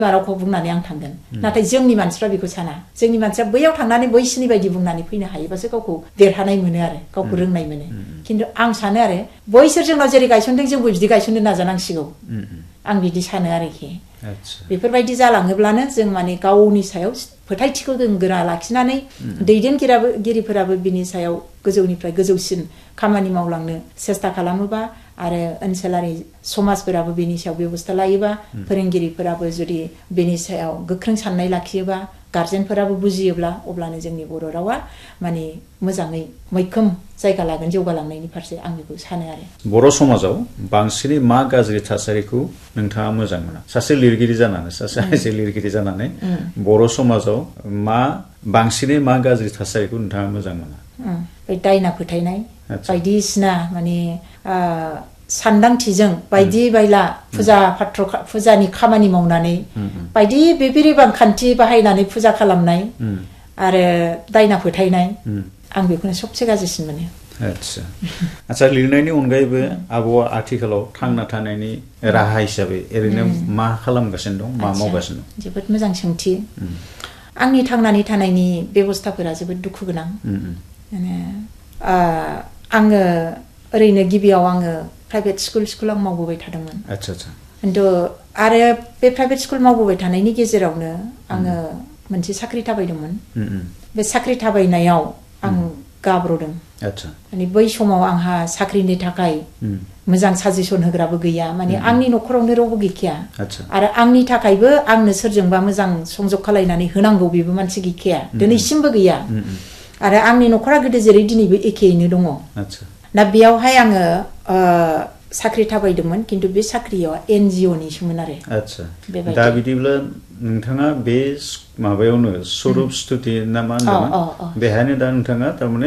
रावखौ बुंनानै आं थांगोन नाथाय जोंनि मानसिफ्रा बेखौ साना जोंनि मानसिया बैयाव थांनानै बैसिनि बायदि बुंनानै फैनो हायोबासो गावखौ देरहानाय मोनो आरो गावखौ रोंनाय मोनो खिन्थु आं सानो आरो बैसोर जोंनाव जेरै गायसनदों जोंबो बिदि गायसननो नाजानांसिगौ आं बिदि सानो आरोखि बेफोरबायदि जालाङोब्लानो जों माने गावनि सायाव फोथायथिखौ जों गोरा लाखिनानै दैदेनगिरिफोराबो बिनि सायाव गोजौनिफ्राय गोजौसिन खामानि मावलांनो सेस्था खालामोबा आरो ओनसोलारि समाजफोराबो बेनि सायाव बेबस्था लायोबा फोरोंगिरिफोराबो जुदि बेनि सायाव गोख्रों साननाय लाखियोबा गार्जेनफोराबो बुजियोब्ला अब्लानो जोंनि बर' रावा माने मोजाङै मैखोम जायगा लागोन जौगालांनायनि फारसे आं बेखौ सानो आरो बर' समाजाव बांसिनै मा गाज्रि थासारिखौ नोंथाङा मोजां मोना सासे लिरगिरि जानानै सासे आइजो लिरगिरि जानानै बर' समाजाव बांसिनै मा गाज्रि थासारिखौ नोंथाङा मोजां मोना बे दायना फोथायनाय बायदिसिना माने सानदांथिजों बायदि बायला फुजानि खामानि मावनानै बायदि बेरेबां खान्थि बाहायनानै फुजा खालामनाय आरो दायना फोथायनाय आं बेखौनो सबसे गाज्रिसिन मोनो आच्छा लिरनायनि अनगायैबो आब'आ आथिखालाव थांना थानायनि राहा हिसाबै ओरैनो मा खालामगासिनो दं मा मावगासिनो दं जोबोद मोजां सोंथि आंनि थांनानै थानायनि बेबस्थाफोरा जोबोद दुखु गोनां आङो ओरैनो गिबियाव आङो प्राइभेट स्कुलाव मावबोबाय थादोंमोन खिन्थु आरो बे प्राइभेट स्कुल मावबोबाय थानायनि गेजेरावनो आङो मोनसे साख्रि थाबायदोंमोन बे साख्रि थाबायनायाव आं गाब्र'दों माने बै समाव आंहा साख्रिनि थाखाय मोजां साजेसन होग्राबो गैया माने आंनि न'खरावनो रावबो गैखाया आरो आंनि थाखायबो आंनो सोरजोंबा मोजां संजोग खालायनानै होनांगौ बेबो मानसि गैखाया दिनैसिमबो गैया आरो आंनि न'खरा गोदो जेरै दिनैबो एखेयैनो दङ दा बेयावहाय आङो साख्रि थाबायदोंमोन खिन्थु बे साख्रिया NGO निसोमोन आरो दा बिदिब्ला नोंथाङा बे माबायावनो स्वरुप स्तुति ना मा होनदोंमोन बेहायनो दा नोंथाङा थारमाने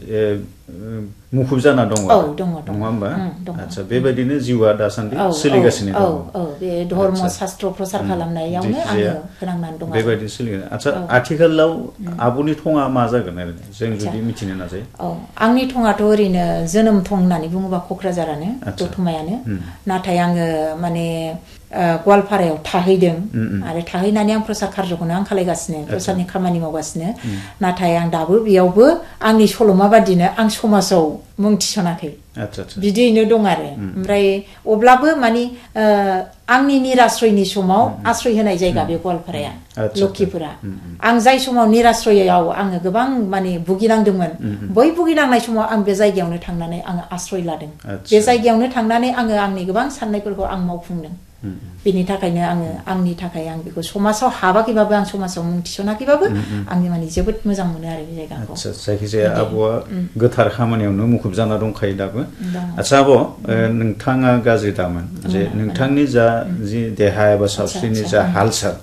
मुखुब जाना दङ नङा होमबा आच्छा बेबायदिनो जिउआ दासान्दि सोलिगासिनो दङ बे धर्म शास्त्र प्रसार खालामनायावनो आङो फोनांनानै दङ बेबायदि सोलिगासिनो आच्छा आथिखालाव आब'नि थङा मा जागोन ओरैनो जों जुदि मिथिनो नाजायो आंनि थङाथ' ओरैनो जोनोम थं होननानै बुङोबा क'क्राझारानो दतमायानो नाथाय आङो माने गवालपारायाव थाहैदों आरो थाहैनानै आं प्रसार कार्जखौनो आं खालायगासिनो प्रसारनि खामानि मावगासिनो नाथाय आं दाबो बेयावबो आंनि सल'मा बादिनो आं समाजाव मुं थिसनाखै बिदियैनो दं आरो ओमफ्राय अब्लाबो माने आंनि निराश्रयनि समाव आश्रय होनाय जायगा बे गवालपाराया लखिपुरा आं जाय समाव निराश्रयाव आङो गोबां माने भुगिनांदोंमोन बै भुगिनांनाय समाव आं बे जायगायावनो थांनानै आङो आश्रय लादों बे जायगायावनो थांनानै आङो आंनि गोबां साननायफोरखौ आं मावफुंदों बेनि थाखायनो आङो आंनि थाखाय आं बेखौ समाजाव हाबाखैबाबो आं समाजाव मुं थिसनाखैबाबो आंनि माने जोबोद मोजां मोनो आरो बे जायगाखौ जायखिजाया आब'आ गोथार खामानियावनो मुखुब जाना दंखायो दाबो आच्छा आब' नोंथाङा गाज्रि दामोन जे नोंथांनि जा जि देहा एबा सावस्रिनि जा हालसाल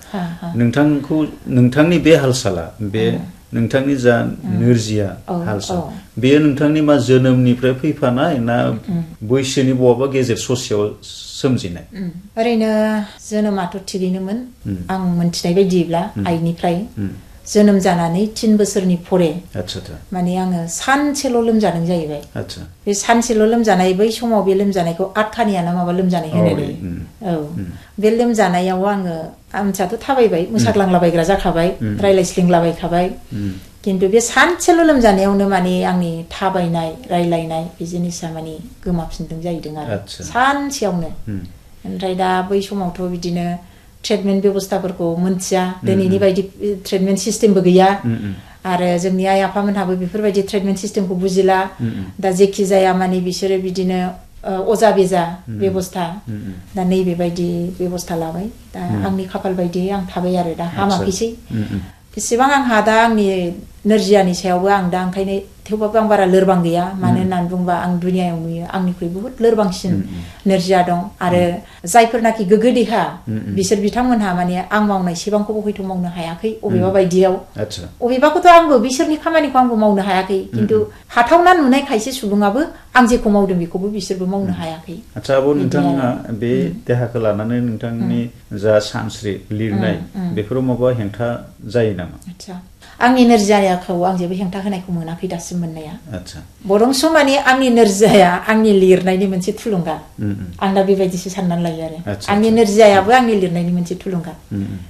नोंथांनि बे हालसाला बे नोंथांनि जा नोरजिया हालसाल बेयो नोंथांनि मा जोनोमनिफ्राय फैफानाय ना बैसोनि बहाबा गेजेर ससेयाव सोमजिनाय ओरैनो जोनोमाथ' थिगैनोमोन आं मोनथिनाय बायदिब्ला आइनिफ्राय जोनोम जानानै 3 बोसोरनि परे माने आङो सानसेल' लोमजादों जाहैबाय बे सानसेल' लोमजानाय बै समाव बे लोमजानायखौ आटखानिया ना माबा लोमजानाय होनो बे लोमजानायाव आङो आमसाथ' थाबायबाय मोसाग्लांलाबायग्रा जाखाबाय रायलायस्लिंलाबायखाबाय खिन्थु बे सानसेल' लोमजानायावनो माने आंनि थाबायनाय रायलायनाय बे जिनिसा माने गोमाफिनदों जाहैदों आरो सानसेयावनो ओमफ्राय दा बै समावथ' बिदिनो ट्रिटमेन्ट बेबस्थाफोरखौ मोनथिया दिनैनि बायदि ट्रिटमेन्ट सिस्टेमबो गैया आरो जोंनि आइ आफामोनहाबो बेफोरबायदि ट्रिटमेन्ट सिस्टेमखौ बुजिला दा जेखि जाया माने बिसोरो बिदिनो अजा बेजा बेबस्था दा नैबेबायदि बेबस्था लाबाय दा आंनि खाफाल बायदियै आं थाबाय आरो दा हामाखैसै बेसेबां आंहा दा आंनि नोरजियानि सायावबो आं दा ओंखायनो थेवबाबो आं बारा लोरबां गैया मानो होननानै बुंबा आं दुनियायाव नुयो आंनिख्रुइ बुहुत लोरबांसिन नोरजिया दं आरो जायफोरनाखि गोग्गो देहा बिसोर बिथांमोनहा माने आं मावनाय सेबांखौबो हयथ' मावनो हायाखै अबेबा बायदियाव अबेबाखौथ' आंबो बिसोरनि खामानिखौ आंबो मावनो हायाखै खिन्थु हाथावना नुनाय खायसे सुबुङाबो आं जेखौ मावदों बेखौबो बिसोरबो मावनो हायाखै आच्छा आब' नोंथाङा बे देहाखौ लानानै नोंथांनि जा सानस्रि लिरनाय बेफोराव माबा हेंथा जायो नामा आच्छा आंनि नोरजियाखौ आं जेबो हेंथा होनायखौ मोनाखै दासिम मोननाया बरंस' माने आंनि नोरजियाया आंनि लिरनायनि मोनसे थुलुंगा आं दा बेबायदिसो साननानै लायो आरो आंनि नोरजियायाबो आंनि लिरनायनि मोनसे थुलुंगा